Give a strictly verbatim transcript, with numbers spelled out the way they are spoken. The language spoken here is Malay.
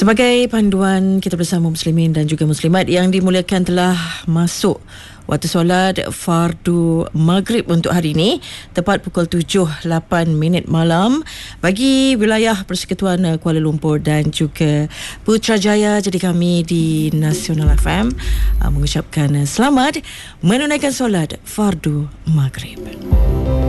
Sebagai panduan kita bersama muslimin dan juga muslimat yang dimuliakan, telah masuk waktu solat fardu maghrib untuk hari ini, tepat pukul tujuh lapan minit malam bagi wilayah Persekutuan Kuala Lumpur dan juga Putrajaya. Jadi kami di Nasional F M uh, mengucapkan selamat menunaikan solat fardu maghrib.